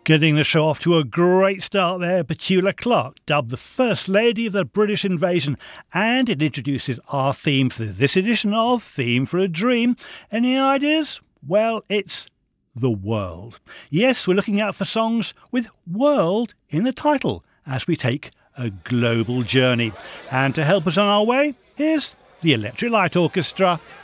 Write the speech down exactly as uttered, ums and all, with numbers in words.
Getting the show off to a great start there, Petula Clark, dubbed the First Lady of the British Invasion, and it introduces our theme for this edition of Theme for a Dream. Any ideas? Well, it's the world. Yes, we're looking out for songs with world in the title as we take a global journey. And to help us on our way, here's the Electric Light Orchestra.